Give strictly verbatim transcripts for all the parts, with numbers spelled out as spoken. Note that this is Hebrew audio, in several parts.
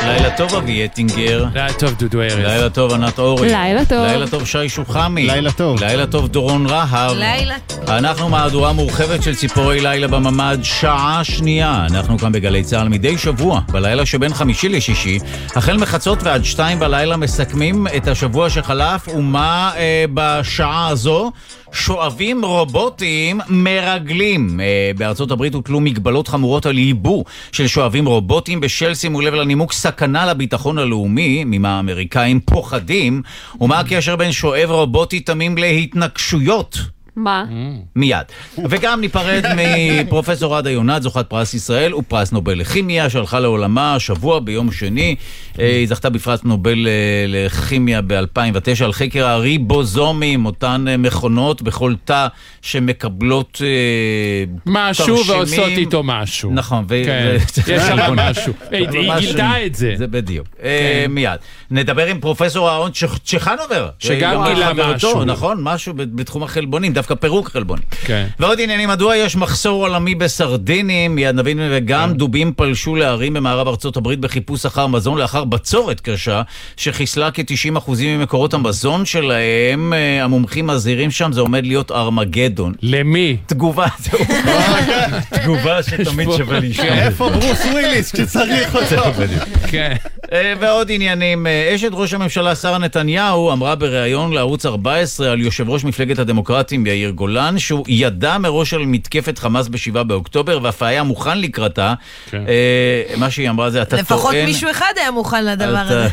לילה טוב אבי יטינגר. לילה טוב דודו ארז. לילה טוב ענת אורי. לילה טוב. לילה טוב שי שוחמי. לילה טוב. לילה טוב דורון רהב. לילה טוב. אנחנו מהדורה מורחבת של ציפורי לילה בממד שעה שנייה. אנחנו כאן בגלי צהל מדי שבוע, בלילה שבין חמישי לשישי, החל מחצות ועד שתיים בלילה מסכמים את השבוע שחלף, ומה אה, בשעה הזו? שואבים רובוטים מרגלים. אה, בארצות הברית הוטלו מגבלות חמורות על ייבוא של שואבים רובוטים בשל, שימו לב לנימוק, סכנה לביטחון הלאומי, ממה האמריקאים פוחדים. ומה הקשר בין שואב רובוטי תמים להתנגשויות? מה? מיד. וגם ניפרד מפרופסור עדה יונת, זוכת פרס ישראל ופרס נובל לכימיה, שהלכה לעולמה השבוע ביום שני. היא זכתה בפרס נובל לכימיה ב-אלפיים ותשע על חקר הריבוזומים, אותן מכונות בכל תא שמקבלות משהו ועושות איתו משהו. נכון. יש שם משהו. היא גילתה את זה. זה בדיוק. מיד. נדבר עם פרופסור אהרון צ'חנובר. שגם גילה משהו. נכון, משהו בתחום החלבונים. דווקא פירוק חלבונים. כן. ועוד עניינים, מדוע יש מחסור עולמי בסרדינים, מיד נבין, וגם כן. דובים פלשו לערים במערב ארצות הברית בחיפוש אחר מזון לאחר בצורת קשה, שחיסלה כ-תשעים אחוז ממקורות המזון שלהם. המומחים מזהירים שם, זה עומד להיות ארמגדון. למי? תגובה, זהו. תגובה שתמיד שווה לשמוע. איפה ברוס וויליס כשצריך אותו? כן. ועוד עניינים, אשת ראש הממשלה שרה נתניהו אמרה בריאיון לערוץ ארבע עשרה על יושב ראש מפלגת הדמוקרטים יאיר גולן, שהוא ידע מראש על מתקפת חמאס בשבעה באוקטובר, ואף היה מוכן לקראתה. כן. אה, מה שהיא אמרה זה, אתה לפחות טוען... לפחות מישהו אחד היה מוכן לדבר הזה.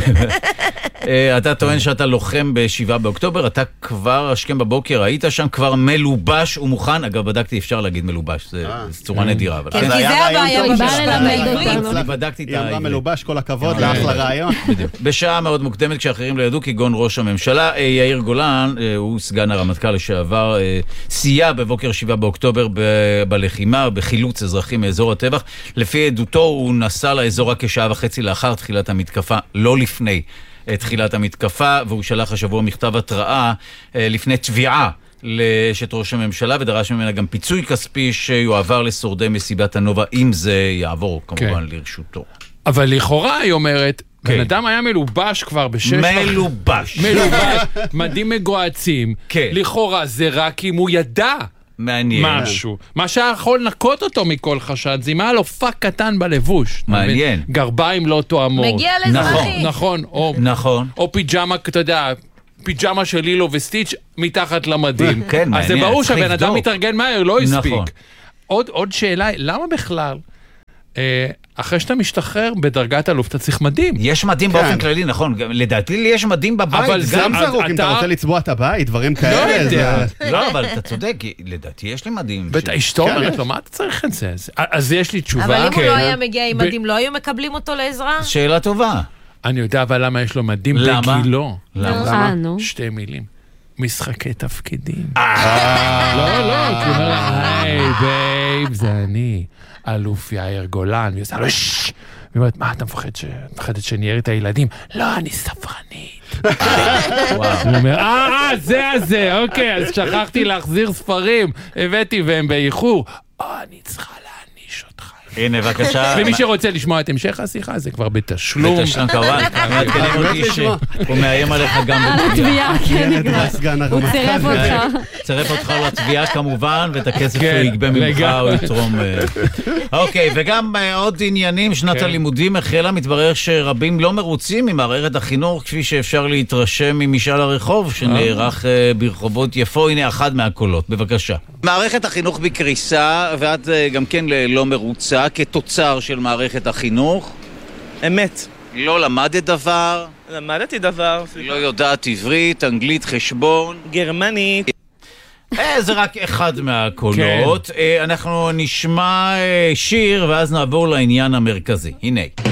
אה, אתה טוען שאתה לוחם בשבעה באוקטובר, אתה כבר, השכם בבוקר, היית שם כבר מלובש ומוכן. אגב, בדקתי, אפשר להגיד מלובש, זה צורה נדירה. אבל... כן, כי זה הבעיה במשפט. אני בדקתי את היא אמרה מלובש, כל הכבוד, לאחלה רעיון. בשעה מאוד מוקדמת, כשאחרים לא ידעו, כגון ראש הממשלה, יאיר גולן, הוא סגן הרמטכ"ל לשעבר, סייע בבוקר שבעה באוקטובר ב- בלחימה, בחילוץ אזרחים מאזור הטבח. לפי עדותו הוא נסע לאזור רק כשעה וחצי לאחר תחילת המתקפה, לא לפני תחילת המתקפה, והוא שלח השבוע מכתב התראה לפני תביעה לאשת ראש הממשלה, ודרש ממנה גם פיצוי כספי שיועבר לשורדי מסיבת הנובה, אם זה יעבור כמובן כן. לרשותו. אבל לכאורה היא אומרת, כן. בן אדם היה מלובש כבר בשש... מלובש. מלובש. מדים מגועצים. כן. לכאורה זה רק אם הוא ידע. מעניין. משהו. מה שיכול לנקות אותו מכל חשד, זה אם היה לו פאק קטן בלבוש. מעניין. גרביים לא תואמות. מגיע לאזרחי. נכון. או, נכון. או פיג'מה, אתה יודע, פיג'מה של לילו וסטיץ' מתחת למדים. כן, מעניין. אז זה ברור שהבן אדם מתארגן מהר, לא הספיק. נכון. עוד, עוד שאלה, למה בכלל... אחרי שאתה משתחרר בדרגת אלוף, אתה צריך מדים. יש מדים באופן כללי, נכון. לדעתי לי יש מדים בבית. אבל גם זרוק, אם אתה רוצה לצבוע את הבית, דברים כאלה. לא, אבל אתה צודק, לדעתי יש לי מדים. אשתו אומרת לו, מה אתה צריך את זה? אז יש לי תשובה. אבל אם הוא לא היה מגיע עם מדים, לא היו מקבלים אותו לעזרה? שאלה טובה. אני יודע, אבל למה יש לו מדים בגילו? למה? שתי מילים. משחקי תפקידים. לא, לא, כי אומר לה, היי בייב, זה אני. אלוף יאיר גולן, והיא עושה לו ששש, והיא אומרת, מה אתה מפחד מפחדת שאני אראה את הילדים? לא, אני ספרנית. הוא אומר, אה, זה הזה, אוקיי, אז שכחתי להחזיר ספרים, הבאתי והם באיחור. או, אני צריכה להעניש אותך. הנה, בבקשה. ומי שרוצה לשמוע את המשך השיחה, זה כבר בתשלום. בתשלום, כמובן. הוא מאיים עליך גם בתביעה. הוא צירף אותך. צירף אותך לתביעה כמובן, ואת הכסף הוא יגבה ממך, הוא יתרום. אוקיי, וגם עוד עניינים, שנת הלימודים החלה, מתברר שרבים לא מרוצים ממערכת החינוך, כפי שאפשר להתרשם ממשאל הרחוב, שנערך ברחובות יפו. הנה אחד מהקולות, בבקשה. מערכת החינוך בקריסה, ואת גם כן לא מרוצה, כתוצר של מערכת החינוך. אמת. לא למדת דבר. למדתי דבר. לא יודעת עברית, אנגלית, חשבון. גרמנית. זה רק אחד מהקולות. אנחנו נשמע שיר ואז נעבור לעניין המרכזי. הנה.